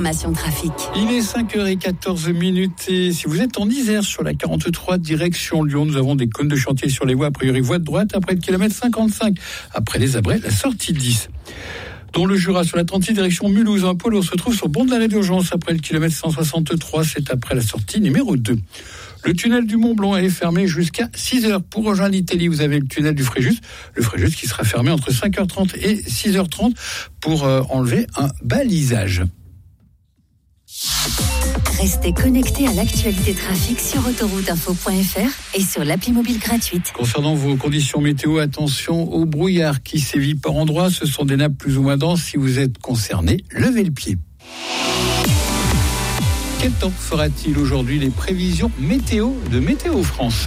l'information trafic. Il est 5h14 et si vous êtes en Isère sur la 43 direction Lyon, nous avons des cônes de chantier sur les voies, a priori voie de droite après le kilomètre 55. Après les abrets, la sortie 10. Dans le Jura, sur la 36 direction Mulhouse, un poids lourd se trouve sur le bord de l'arrêt d'urgence après le kilomètre 163, c'est après la sortie numéro 2. Le tunnel du Mont-Blanc est fermé jusqu'à 6h. Pour rejoindre l'Italie, vous avez le tunnel du Fréjus. Le Fréjus qui sera fermé entre 5h30 et 6h30 pour enlever un balisage. Restez connectés à l'actualité trafic sur autorouteinfo.fr et sur l'appli mobile gratuite. Concernant vos conditions météo, attention au brouillard qui sévit par endroits. Ce sont des nappes plus ou moins denses. Si vous êtes concerné, levez le pied. Quel temps fera-t-il aujourd'hui? Les prévisions météo de Météo France.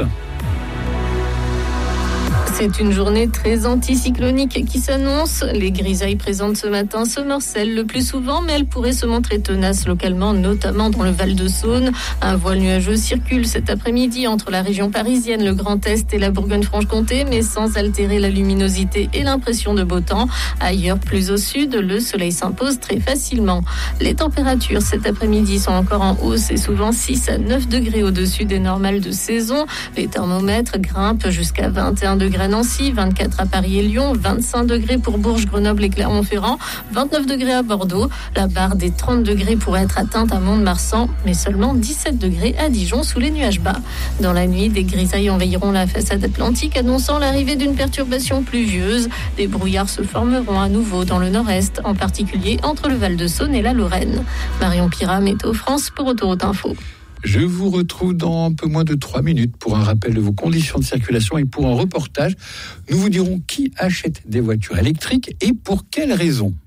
C'est une journée très anticyclonique qui s'annonce. Les grisailles présentes ce matin se morcellent le plus souvent, mais elles pourraient se montrer tenaces localement, notamment dans le Val-de-Saône. Un voile nuageux circule cet après-midi entre la région parisienne, le Grand Est et la Bourgogne-Franche-Comté, mais sans altérer la luminosité et l'impression de beau temps. Ailleurs, plus au sud, le soleil s'impose très facilement. Les températures cet après-midi sont encore en hausse et souvent 6 à 9 degrés au-dessus des normales de saison. Les thermomètres grimpent jusqu'à 21 degrés à Nancy, 24 à Paris et Lyon, 25 degrés pour Bourges, Grenoble et Clermont-Ferrand, 29 degrés à Bordeaux. La barre des 30 degrés pourrait être atteinte à Mont-de-Marsan, mais seulement 17 degrés à Dijon sous les nuages bas. Dans la nuit, des grisailles envahiront la façade atlantique, annonçant l'arrivée d'une perturbation pluvieuse. Des brouillards se formeront à nouveau dans le nord-est, en particulier entre le Val-de-Saône et la Lorraine. Marion Pirat, Météo France pour Autoroute Info. Je vous retrouve dans un peu moins de 3 minutes pour un rappel de vos conditions de circulation et pour un reportage. Nous vous dirons qui achète des voitures électriques et pour quelles raisons.